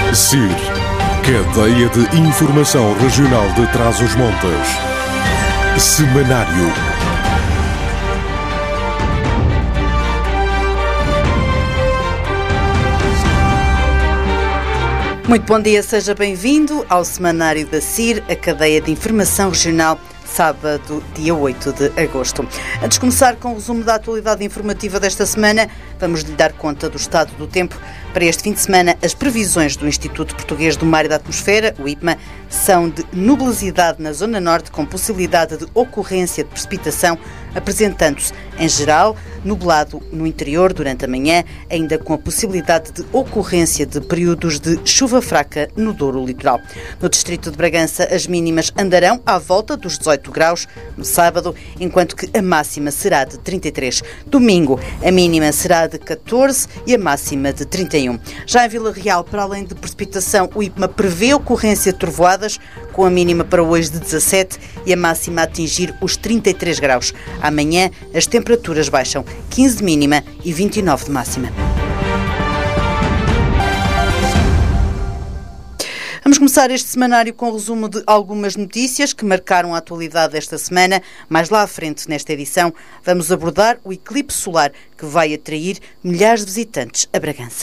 CIR, Cadeia de Informação Regional de Trás-os-Montes. Semanário. Muito bom dia, seja bem-vindo ao Semanário da CIR, a Cadeia de Informação Regional, sábado, dia 8 de agosto. Antes de começar com o resumo da atualidade informativa desta semana, vamos lhe dar conta do estado do tempo. Para este fim de semana, as previsões do Instituto Português do Mar e da Atmosfera, o IPMA, são de nubosidade na zona norte, com possibilidade de ocorrência de precipitação, apresentando-se, em geral, nublado no interior durante a manhã, ainda com a possibilidade de ocorrência de períodos de chuva fraca no Douro Litoral. No distrito de Bragança, as mínimas andarão à volta dos 18 graus no sábado, enquanto que a máxima será de 33. Domingo, a mínima será de 14 e a máxima de 31. Já em Vila Real, para além de precipitação, o IPMA prevê ocorrência de trovoadas, com a mínima para hoje de 17 e a máxima a atingir os 33 graus. Amanhã, as temperaturas baixam 15 de mínima e 29 de máxima. Vamos começar este semanário com o resumo de algumas notícias que marcaram a atualidade desta semana. Mais lá à frente, nesta edição, vamos abordar o eclipse solar que vai atrair milhares de visitantes a Bragança.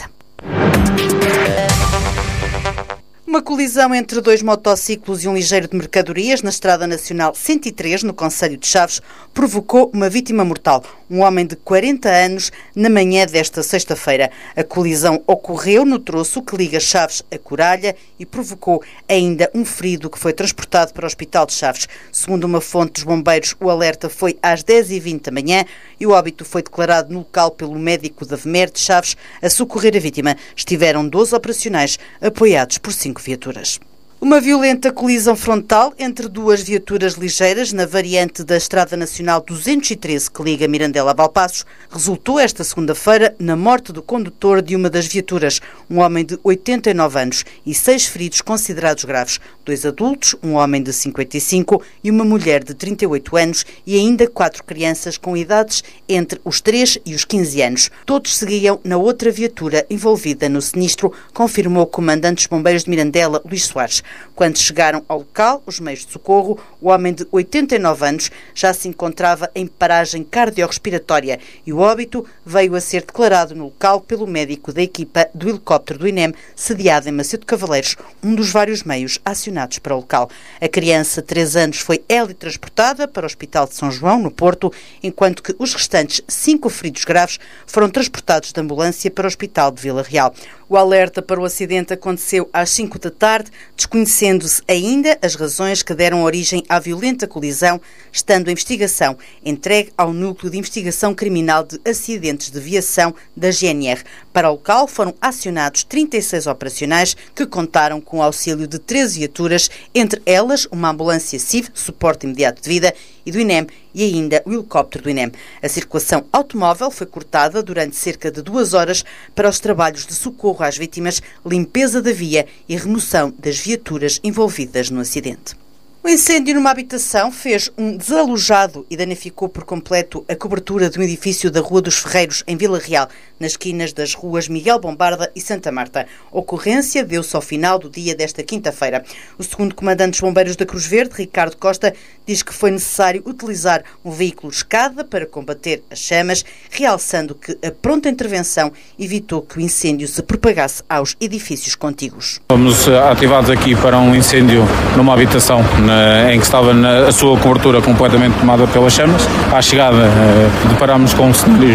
Uma colisão entre dois motociclos e um ligeiro de mercadorias na Estrada Nacional 103, no concelho de Chaves, provocou uma vítima mortal, um homem de 40 anos, na manhã desta sexta-feira. A colisão ocorreu no troço que liga Chaves a Coralha e provocou ainda um ferido que foi transportado para o Hospital de Chaves. Segundo uma fonte dos bombeiros, o alerta foi às 10h20 da manhã e o óbito foi declarado no local pelo médico da VMER de Chaves. A socorrer a vítima estiveram 12 operacionais apoiados por 5 viaturas. Uma violenta colisão frontal entre duas viaturas ligeiras na variante da Estrada Nacional 213 que liga Mirandela a Valpaços resultou esta segunda-feira na morte do condutor de uma das viaturas, um homem de 89 anos e 6 feridos considerados graves, 2 adultos, um homem de 55 e uma mulher de 38 anos e ainda 4 crianças com idades entre os 3 e os 15 anos. Todos seguiam na outra viatura envolvida no sinistro, confirmou o comandante dos bombeiros de Mirandela, Luís Soares. Quando chegaram ao local, os meios de socorro, o homem de 89 anos já se encontrava em paragem cardiorrespiratória e o óbito veio a ser declarado no local pelo médico da equipa do helicóptero do INEM, sediado em Macedo Cavaleiros, um dos vários meios acionados para o local. A criança de 3 anos foi teletransportada para o Hospital de São João, no Porto, enquanto que os restantes 5 feridos graves foram transportados de ambulância para o Hospital de Vila Real. O alerta para o acidente aconteceu às 5 da tarde, desconhecendo-se ainda as razões que deram origem à violenta colisão, estando a investigação entregue ao Núcleo de Investigação Criminal de Acidentes de Viação da GNR. Para o local foram acionados 36 operacionais que contaram com o auxílio de 13 viaturas, entre elas uma ambulância CIV, suporte imediato de vida, e do INEM, e ainda o helicóptero do INEM. A circulação automóvel foi cortada durante cerca de 2 horas para os trabalhos de socorro às vítimas, limpeza da via e remoção das viaturas envolvidas no acidente. O incêndio numa habitação fez um desalojado e danificou por completo a cobertura de um edifício da Rua dos Ferreiros, em Vila Real, nas esquinas das ruas Miguel Bombarda e Santa Marta. A ocorrência deu-se ao final do dia desta quinta-feira. O segundo comandante dos bombeiros da Cruz Verde, Ricardo Costa, diz que foi necessário utilizar um veículo escada para combater as chamas, realçando que a pronta intervenção evitou que o incêndio se propagasse aos edifícios contíguos. Fomos ativados aqui para um incêndio numa habitação em que estava a sua cobertura completamente tomada pelas chamas. À chegada, deparámos com um cenário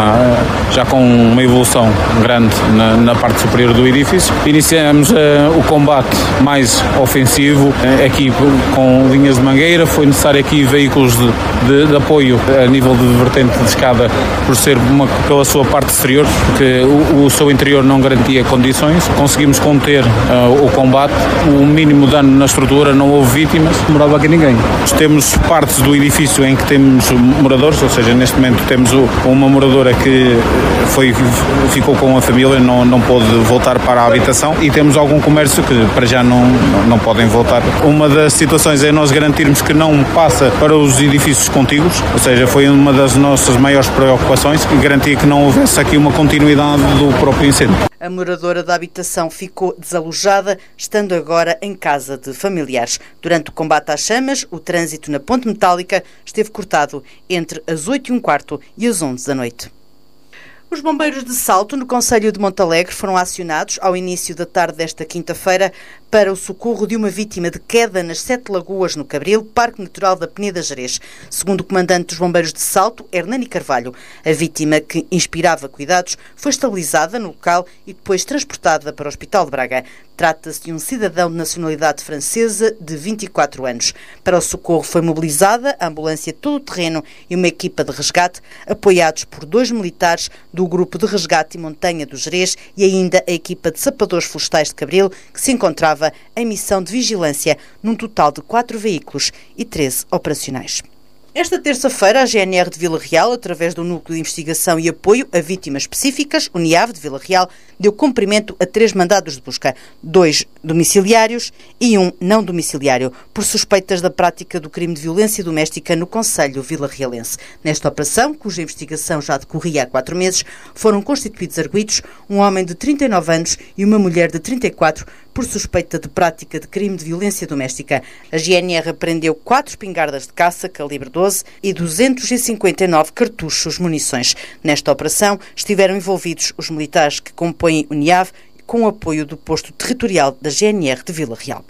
já com uma evolução grande na parte superior do edifício. Iniciamos o combate mais ofensivo aqui com linhas de mangueira. Foi necessário aqui veículos de apoio a nível de vertente de escada, por ser pela sua parte exterior, porque o seu interior não garantia condições. Conseguimos conter o combate, o mínimo dano na estrutura, não houve vítimas. Não morava aqui ninguém. Temos partes do edifício em que temos moradores, ou seja, neste momento temos uma moradora que ficou com a família, não pôde voltar para a habitação, e temos algum comércio que para já não podem voltar. Uma das situações é nós garantirmos que não passa para os edifícios contíguos, ou seja, foi uma das nossas maiores preocupações, garantir que não houvesse aqui uma continuidade do próprio incêndio. A moradora da habitação ficou desalojada, estando agora em casa de familiares. Durante o combate às chamas, o trânsito na Ponte Metálica esteve cortado entre as 8h15 e as 11 da noite. Os bombeiros de Salto, no concelho de Montalegre, foram acionados ao início da tarde desta quinta-feira para o socorro de uma vítima de queda nas Sete Lagoas, no Cabril, Parque Natural da Peneda Gerês. Segundo o comandante dos bombeiros de Salto, Hernani Carvalho, a vítima, que inspirava cuidados, foi estabilizada no local e depois transportada para o Hospital de Braga. Trata-se de um cidadão de nacionalidade francesa de 24 anos. Para o socorro foi mobilizada a ambulância todo-terreno e uma equipa de resgate, apoiados por 2 militares do Grupo de Resgate e Montanha do Gerês e ainda a equipa de sapadores florestais de Cabril, que se encontrava em missão de vigilância, num total de 4 veículos e 13 operacionais. Esta terça-feira, a GNR de Vila Real, através do Núcleo de Investigação e Apoio a Vítimas Específicas, o NIAV de Vila Real, deu cumprimento a 3 mandados de busca, 2 domiciliários e 1 não domiciliário, por suspeitas da prática do crime de violência doméstica no concelho vilarrealense. Nesta operação, cuja investigação já decorria há 4 meses, foram constituídos arguidos um homem de 39 anos e uma mulher de 34, por suspeita de prática de crime de violência doméstica. A GNR apreendeu 4 espingardas de caça calibre 12 e 259 cartuchos munições. Nesta operação estiveram envolvidos os militares que compõem o NIAV, com o apoio do posto territorial da GNR de Vila Real.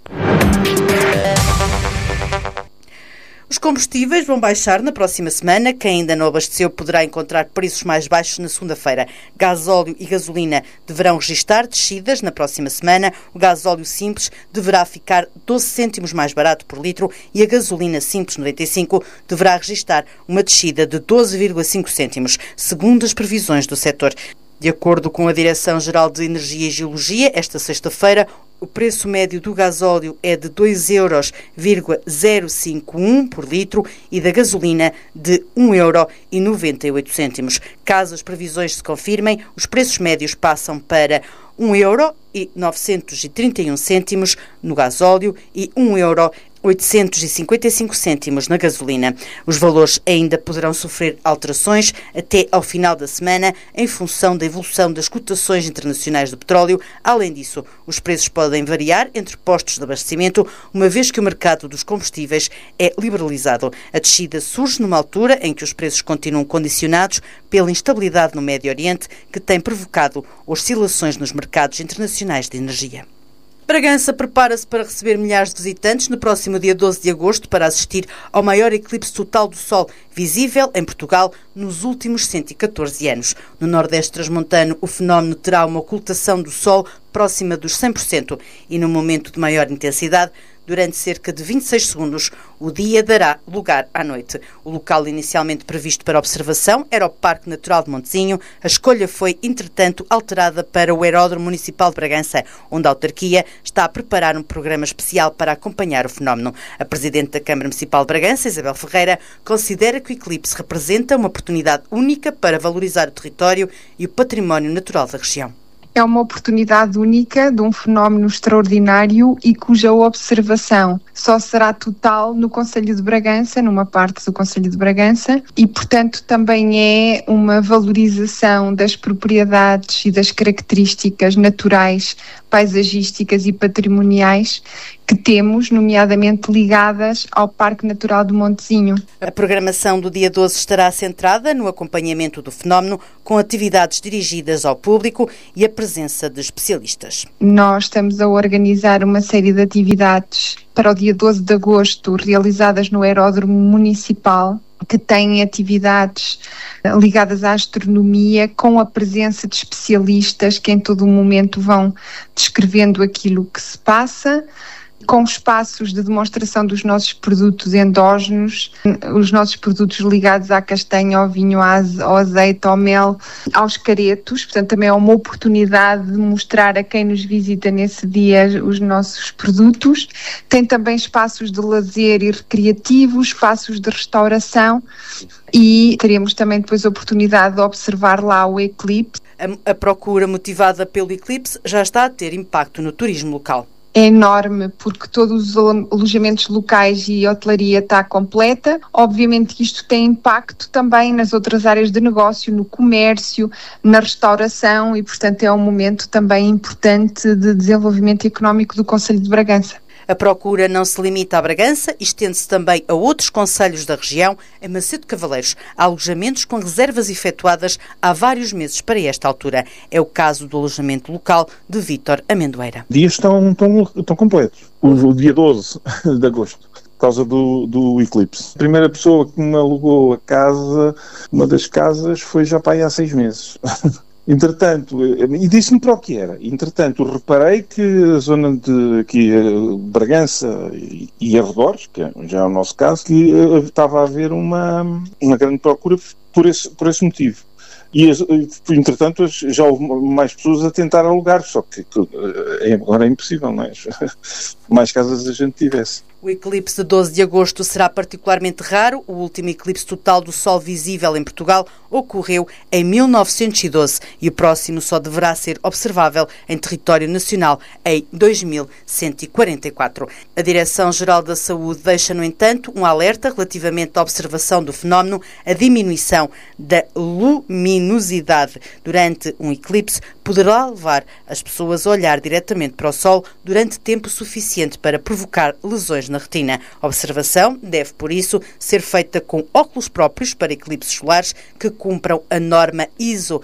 Os combustíveis vão baixar na próxima semana. Quem ainda não abasteceu poderá encontrar preços mais baixos na segunda-feira. Gasóleo e gasolina deverão registrar descidas na próxima semana. O gasóleo simples deverá ficar 12 cêntimos mais barato por litro e a gasolina simples 95 deverá registrar uma descida de 12,5 cêntimos, segundo as previsões do setor. De acordo com a Direção-Geral de Energia e Geologia, esta sexta-feira, o preço médio do gasóleo é de 2,051 € por litro e da gasolina de 1,98 €. Caso as previsões se confirmem, os preços médios passam para 1,931 € no gasóleo e 1,855 € na gasolina. Os valores ainda poderão sofrer alterações até ao final da semana, em função da evolução das cotações internacionais do petróleo. Além disso, os preços podem variar entre postos de abastecimento, uma vez que o mercado dos combustíveis é liberalizado. A descida surge numa altura em que os preços continuam condicionados pela instabilidade no Médio Oriente, que tem provocado oscilações nos mercados internacionais de energia. Bragança prepara-se para receber milhares de visitantes no próximo dia 12 de agosto para assistir ao maior eclipse total do Sol visível em Portugal nos últimos 114 anos. No Nordeste transmontano, o fenómeno terá uma ocultação do Sol próxima dos 100% e, no momento de maior intensidade, durante cerca de 26 segundos, o dia dará lugar à noite. O local inicialmente previsto para observação era o Parque Natural de Montezinho. A escolha foi, entretanto, alterada para o Aeródromo Municipal de Bragança, onde a autarquia está a preparar um programa especial para acompanhar o fenómeno. A Presidente da Câmara Municipal de Bragança, Isabel Ferreira, considera que o eclipse representa uma oportunidade única para valorizar o território e o património natural da região. É uma oportunidade única de um fenómeno extraordinário e cuja observação só será total no Concelho de Bragança, numa parte do Concelho de Bragança, e, portanto, também é uma valorização das propriedades e das características naturais, paisagísticas e patrimoniais que temos, nomeadamente ligadas ao Parque Natural do Montezinho. A programação do dia 12 estará centrada no acompanhamento do fenómeno, com atividades dirigidas ao público e a presença de especialistas. Nós estamos a organizar uma série de atividades para o dia 12 de agosto, realizadas no Aeródromo Municipal, que têm atividades ligadas à astronomia, com a presença de especialistas que em todo o momento vão descrevendo aquilo que se passa com espaços de demonstração dos nossos produtos endógenos, os nossos produtos ligados à castanha, ao vinho, ao azeite, ao mel, aos caretos. Portanto, também é uma oportunidade de mostrar a quem nos visita nesse dia os nossos produtos. Tem também espaços de lazer e recreativos, espaços de restauração, e teremos também depois a oportunidade de observar lá o eclipse. A procura motivada pelo eclipse já está a ter impacto no turismo local. É enorme, porque todos os alojamentos locais e a hotelaria está completa. Obviamente que isto tem impacto também nas outras áreas de negócio, no comércio, na restauração, e portanto é um momento também importante de desenvolvimento económico do Concelho de Bragança. A procura não se limita a Bragança e estende-se também a outros concelhos da região. Em Macedo Cavaleiros, há alojamentos com reservas efetuadas há vários meses para esta altura. É o caso do alojamento local de Vítor Amendoeira. Os dias estão completos. O dia 12 de agosto. Por causa do eclipse. A primeira pessoa que me alugou a casa, uma das casas, foi já para aí há 6 meses. Entretanto, e disse-me para o que era. Entretanto, reparei que a zona de aqui, Bragança e arredores, que já é o nosso caso, que estava a haver uma grande procura por esse motivo. E, entretanto, já houve mais pessoas a tentar alugar, só que agora é impossível, não é? Mais casas a gente tivesse. O eclipse de 12 de agosto será particularmente raro. O último eclipse total do Sol visível em Portugal ocorreu em 1912 e o próximo só deverá ser observável em território nacional em 2144. A Direção-Geral da Saúde deixa, no entanto, um alerta relativamente à observação do fenómeno. A diminuição da luminosidade durante um eclipse poderá levar as pessoas a olhar diretamente para o Sol durante tempo suficiente para provocar lesões na retina. A observação deve, por isso, ser feita com óculos próprios para eclipses solares que cumpram a norma ISO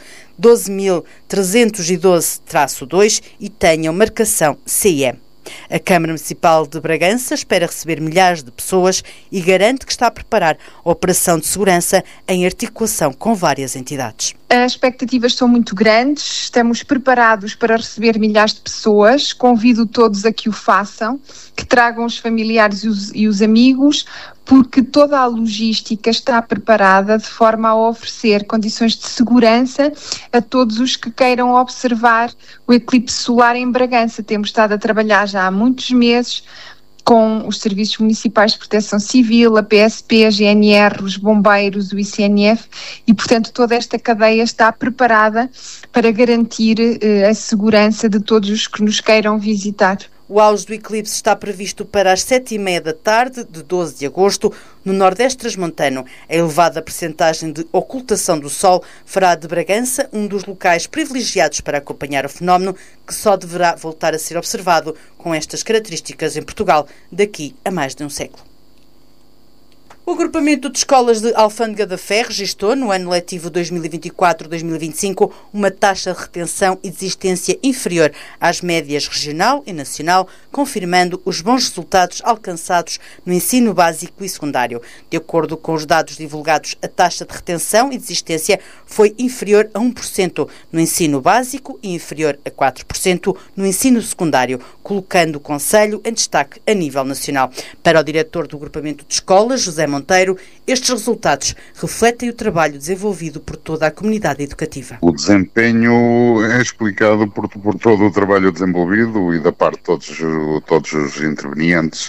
12312-2 e tenham marcação CE. A Câmara Municipal de Bragança espera receber milhares de pessoas e garante que está a preparar a operação de segurança em articulação com várias entidades. As expectativas são muito grandes, estamos preparados para receber milhares de pessoas. Convido todos a que o façam, que tragam os familiares e os amigos, porque toda a logística está preparada de forma a oferecer condições de segurança a todos os que queiram observar o eclipse solar em Bragança. Temos estado a trabalhar já há muitos meses com os Serviços Municipais de Proteção Civil, a PSP, a GNR, os bombeiros, o ICNF, e, portanto, toda esta cadeia está preparada para garantir a segurança de todos os que nos queiram visitar. O auge do eclipse está previsto para as 7h30 da tarde de 12 de agosto, no Nordeste transmontano. A elevada percentagem de ocultação do Sol fará de Bragança um dos locais privilegiados para acompanhar o fenómeno, que só deverá voltar a ser observado com estas características em Portugal daqui a mais de um século. O agrupamento de escolas de Alfândega da Fé registrou, no ano letivo 2024-2025, uma taxa de retenção e desistência inferior às médias regional e nacional, confirmando os bons resultados alcançados no ensino básico e secundário. De acordo com os dados divulgados, a taxa de retenção e desistência foi inferior a 1% no ensino básico e inferior a 4% no ensino secundário, colocando o Concelho em destaque a nível nacional. Para o diretor do agrupamento de escolas, José Monteiro, estes resultados refletem o trabalho desenvolvido por toda a comunidade educativa. O desempenho é explicado por todo o trabalho desenvolvido e da parte de todos os intervenientes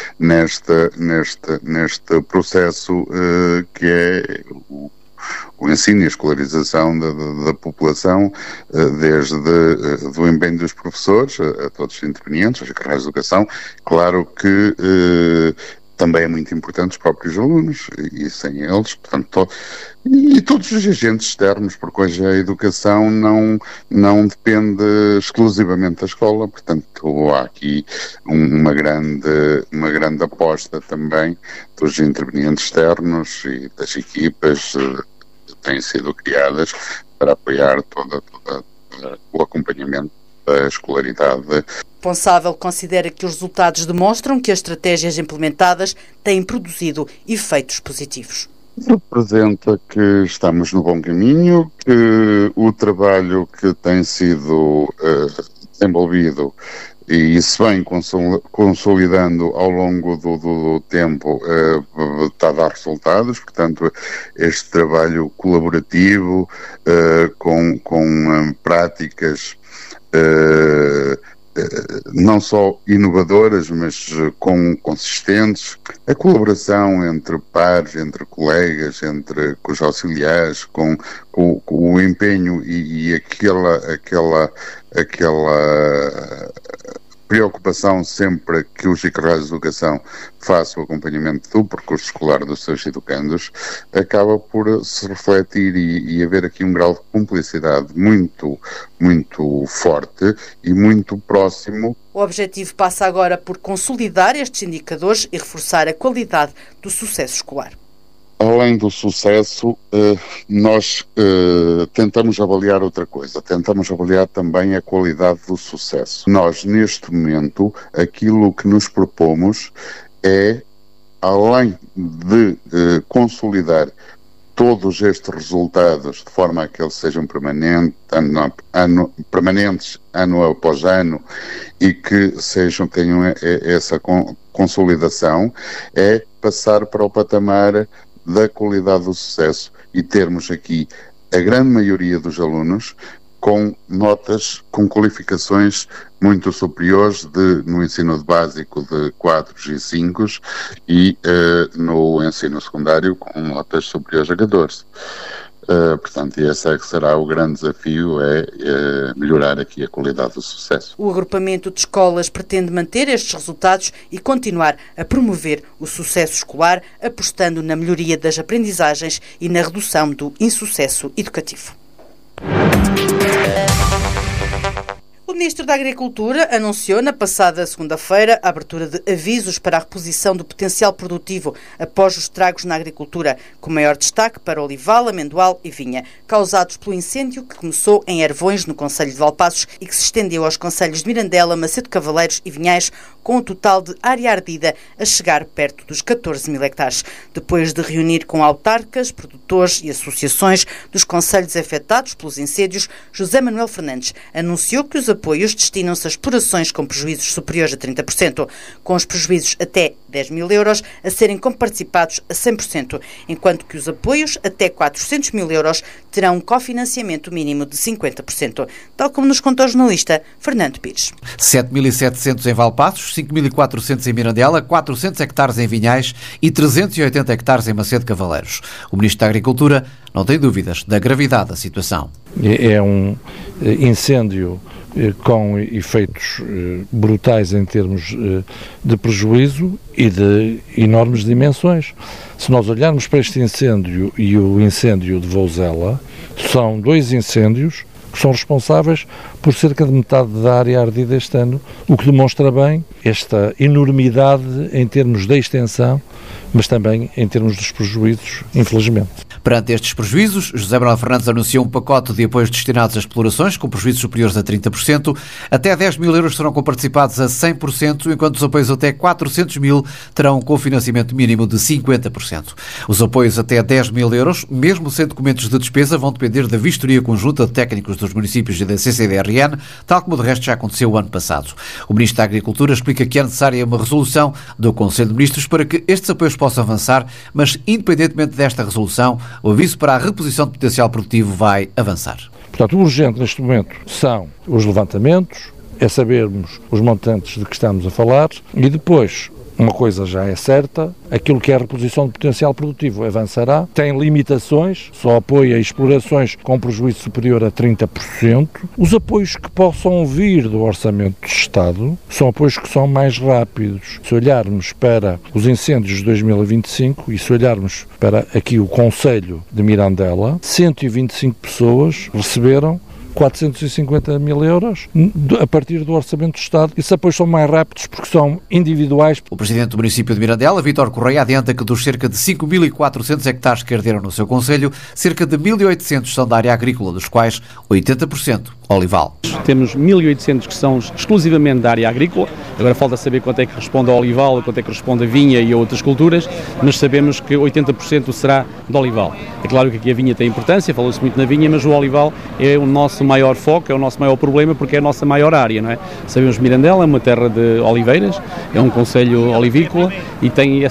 neste processo que é o ensino e a escolarização da população, desde do empenho dos professores a todos os intervenientes, as carreiras de educação. Claro que também é muito importante os próprios alunos, e sem eles, portanto, e todos os agentes externos, porque hoje a educação não depende exclusivamente da escola, portanto há aqui uma grande aposta também dos intervenientes externos e das equipas que têm sido criadas para apoiar todo o acompanhamento da escolaridade. O responsável considera que os resultados demonstram que as estratégias implementadas têm produzido efeitos positivos. Representa que estamos no bom caminho, que o trabalho que tem sido desenvolvido e isso vem consolidando ao longo do tempo, está a dar resultados. Portanto, este trabalho colaborativo com práticas não só inovadoras, mas consistentes, a colaboração entre pares, entre colegas, com os auxiliares, com o empenho e aquela preocupação sempre que os encarregados de educação façam o acompanhamento do percurso escolar dos seus educandos, acaba por se refletir e haver aqui um grau de cumplicidade muito, muito forte e muito próximo. O objetivo passa agora por consolidar estes indicadores e reforçar a qualidade do sucesso escolar. Além do sucesso, nós tentamos avaliar outra coisa. Tentamos avaliar também a qualidade do sucesso. Nós, neste momento, aquilo que nos propomos é, além de consolidar todos estes resultados de forma a que eles sejam permanentes ano após ano e que tenham essa consolidação, é passar para o patamar da qualidade do sucesso e termos aqui a grande maioria dos alunos com notas, com qualificações muito superiores no ensino básico de 4 e 5 e no ensino secundário com notas superiores a 14. Portanto, esse é que será o grande desafio, melhorar aqui a qualidade do sucesso. O agrupamento de escolas pretende manter estes resultados e continuar a promover o sucesso escolar, apostando na melhoria das aprendizagens e na redução do insucesso educativo. O Ministro da Agricultura anunciou na passada segunda-feira a abertura de avisos para a reposição do potencial produtivo após os estragos na agricultura, com maior destaque para olival, amendoal e vinha, causados pelo incêndio que começou em Ervões, no concelho de Valpaços, e que se estendeu aos concelhos de Mirandela, Macedo Cavaleiros e Vinhais, com um total de área ardida a chegar perto dos 14 mil hectares. Depois de reunir com autarcas, produtores e associações dos concelhos afetados pelos incêndios, José Manuel Fernandes anunciou que os apoios destinam-se a explorações com prejuízos superiores a 30%, com os prejuízos até 10 mil euros a serem comparticipados a 100%, enquanto que os apoios até 400 mil euros terão um cofinanciamento mínimo de 50%, tal como nos contou o jornalista Fernando Pires. 7.700 em Valpaços, 5.400 em Mirandela, 400 hectares em Vinhais e 380 hectares em Macedo Cavaleiros. O Ministro da Agricultura não tem dúvidas da gravidade da situação. É um incêndio com efeitos brutais em termos de prejuízo e de enormes dimensões. Se nós olharmos para este incêndio e o incêndio de Vouzela, são dois incêndios que são responsáveis por cerca de metade da área ardida este ano, o que demonstra bem esta enormidade em termos da extensão, mas também em termos dos prejuízos, infelizmente. Perante estes prejuízos, José Manuel Fernandes anunciou um pacote de apoios destinados às explorações, com prejuízos superiores a 30%. Até 10 mil euros serão comparticipados a 100%, enquanto os apoios até 400 mil terão um cofinanciamento mínimo de 50%. Os apoios até 10 mil euros, mesmo sem documentos de despesa, vão depender da vistoria conjunta de técnicos dos municípios e da CCDRN, tal como de resto já aconteceu o ano passado. O Ministro da Agricultura explica que é necessária uma resolução do Conselho de Ministros para que estes apoios possam avançar, mas independentemente desta resolução, o aviso para a reposição de potencial produtivo vai avançar. Portanto, o urgente neste momento são os levantamentos, é sabermos os montantes de que estamos a falar e depois, uma coisa já é certa, aquilo que é a reposição de potencial produtivo avançará, tem limitações, só apoia explorações com prejuízo superior a 30%. Os apoios que possam vir do Orçamento do Estado são apoios que são mais rápidos. Se olharmos para os incêndios de 2025 e se olharmos para aqui o Concelho de Mirandela, 125 pessoas receberam 450 mil euros a partir do Orçamento do Estado. Esses apoios são mais rápidos porque são individuais. O Presidente do município de Mirandela, Vítor Correia, adianta que dos cerca de 5.400 hectares que arderam no seu concelho, cerca de 1.800 são da área agrícola, dos quais 80% olival. Temos 1.800 que são exclusivamente da área agrícola. Agora falta saber quanto é que responde ao olival, quanto é que responde a vinha e a outras culturas, mas sabemos que 80% será de olival. É claro que aqui a vinha tem importância, falou-se muito na vinha, mas o olival é o nosso maior foco, é o nosso maior problema, porque é a nossa maior área, não é? Sabemos que Mirandela é uma terra de oliveiras, é um concelho olivícola e tem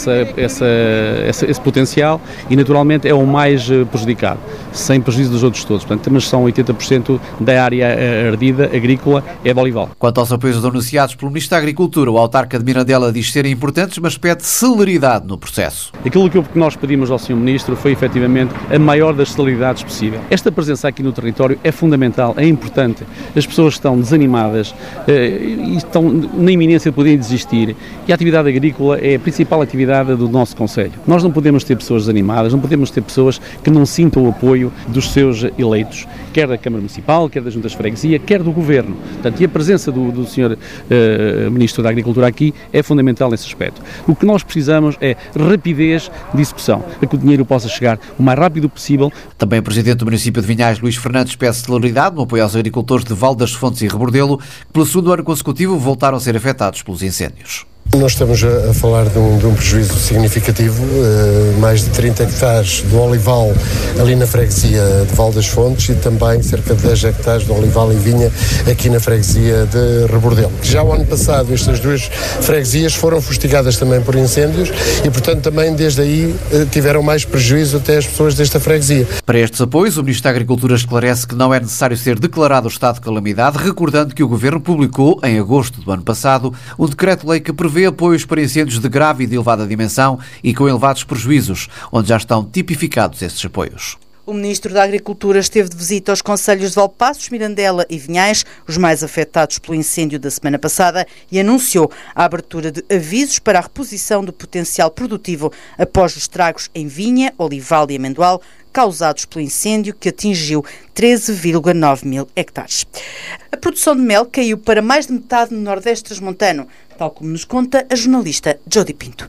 esse potencial e naturalmente é o mais prejudicado, sem prejuízo dos outros todos. Portanto, mas são 80% da área ardida agrícola é de olival. Quanto aos apoios anunciados pelo Ministro da Agricultura, o autarca de Mirandela diz serem importantes, mas pede celeridade no processo. Aquilo que nós pedimos ao Sr. Ministro foi efetivamente a maior das celeridades possível. Esta presença aqui no território é fundamental, é importante. As pessoas estão desanimadas e estão na iminência de poderem desistir e a atividade agrícola é a principal atividade do nosso concelho. Nós não podemos ter pessoas desanimadas, não podemos ter pessoas que não sintam o apoio dos seus eleitos, quer da Câmara Municipal, quer das Juntas de Freguesia, quer do Governo. Portanto, e a presença do Sr. Ministro da Agricultura aqui é fundamental nesse aspecto. O que nós precisamos é rapidez de execução, para que o dinheiro possa chegar o mais rápido possível. Também o Presidente do município de Vinhais, Luís Fernandes, pede celeridade no apoio aos agricultores de Val das Fontes e Rebordelo, que pelo segundo ano consecutivo voltaram a ser afetados pelos incêndios. Nós estamos a falar de um prejuízo significativo, mais de 30 hectares de olival ali na freguesia de Val das Fontes e também cerca de 10 hectares de olival e vinha aqui na freguesia de Rebordelo. Já o ano passado estas duas freguesias foram fustigadas também por incêndios e, portanto, também desde aí tiveram mais prejuízo até as pessoas desta freguesia. Para estes apoios, o Ministro da Agricultura esclarece que não é necessário ser declarado o estado de calamidade, recordando que o Governo publicou, em agosto do ano passado, um decreto-lei que prevê apoios para incêndios de grave e de elevada dimensão e com elevados prejuízos, onde já estão tipificados esses apoios. O Ministro da Agricultura esteve de visita aos concelhos de Valpaços, Mirandela e Vinhais, os mais afetados pelo incêndio da semana passada, e anunciou a abertura de avisos para a reposição do potencial produtivo após os estragos em vinha, olival e amendoal causados pelo incêndio que atingiu 13,9 mil hectares. A produção de mel caiu para mais de metade no Nordeste transmontano, tal como nos conta a jornalista Jody Pinto.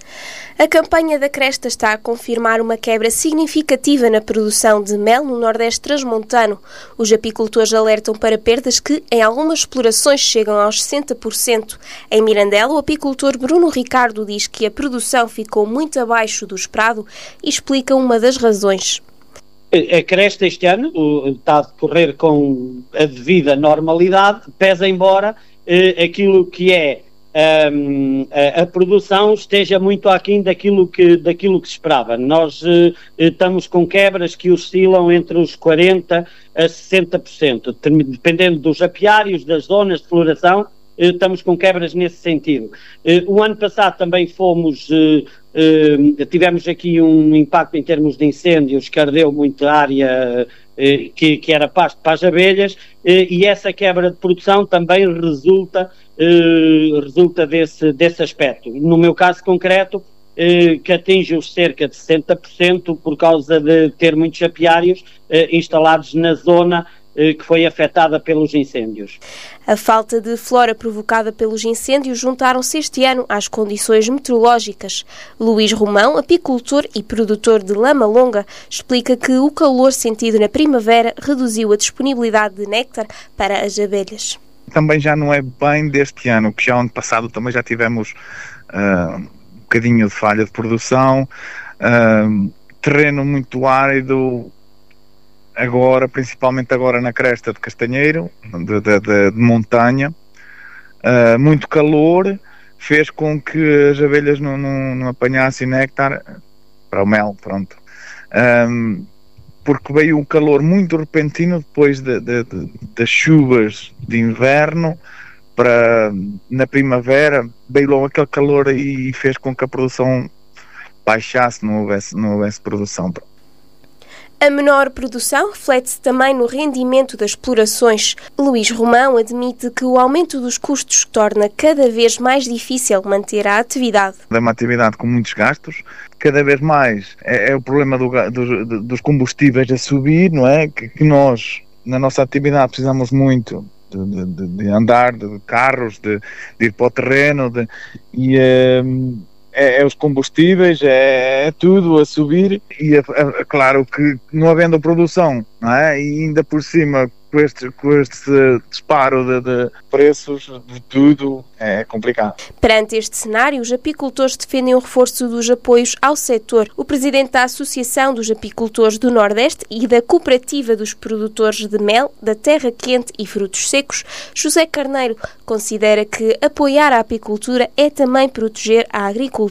A campanha da Cresta está a confirmar uma quebra significativa na produção de mel no Nordeste transmontano. Os apicultores alertam para perdas que, em algumas explorações, chegam aos 60%. Em Mirandela, o apicultor Bruno Ricardo diz que a produção ficou muito abaixo do esperado e explica uma das razões. A Cresta este ano está a decorrer com a devida normalidade, pese embora aquilo que é a produção esteja muito aquém daquilo que se esperava. Nós estamos com quebras que oscilam entre os 40% a 60%, dependendo dos apiários, das zonas de floração, estamos com quebras nesse sentido. O ano passado também tivemos aqui um impacto em termos de incêndios que ardeu muita área que era pasto para as abelhas, e essa quebra de produção também resulta desse aspecto. No meu caso concreto, que atinge os cerca de 60% por causa de ter muitos apiários instalados na zona que foi afetada pelos incêndios. A falta de flora provocada pelos incêndios juntaram-se este ano às condições meteorológicas. Luís Romão, apicultor e produtor de lama longa, explica que o calor sentido na primavera reduziu a disponibilidade de néctar para as abelhas. Também já não é bem deste ano, que já ano passado também já tivemos um bocadinho de falha de produção, terreno muito árido, agora, principalmente agora na cresta de Castanheiro, de montanha, muito calor, fez com que as abelhas não apanhassem néctar para o mel, pronto. Porque veio um calor muito repentino depois das chuvas de inverno, na primavera, veio logo aquele calor e fez com que a produção baixasse, não houvesse produção. A menor produção reflete-se também no rendimento das explorações. Luís Romão admite que o aumento dos custos torna cada vez mais difícil manter a atividade. É uma atividade com muitos gastos, cada vez mais é o problema dos combustíveis a subir, não é? Que nós, na nossa atividade, precisamos muito de andar, de carros, de ir para o terreno, é os combustíveis, é tudo a subir e é claro que não havendo produção, não é? E ainda por cima com este disparo de preços de tudo, é complicado. Perante este cenário, os apicultores defendem o reforço dos apoios ao setor. O presidente da Associação dos Apicultores do Nordeste e da Cooperativa dos Produtores de Mel, da Terra Quente e Frutos Secos, José Carneiro, considera que apoiar a apicultura é também proteger a agricultura.